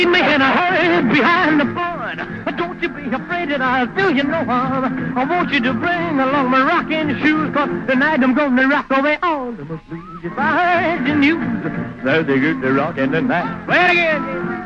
Me in a hurry behind the barn. But don't you be afraid that I'll do you no harm. I want you to bring along my rocking shoes, 'cause tonight I'm gonna rock away all the blues. If I heard the news, there's a good rockin' tonight. Play it again.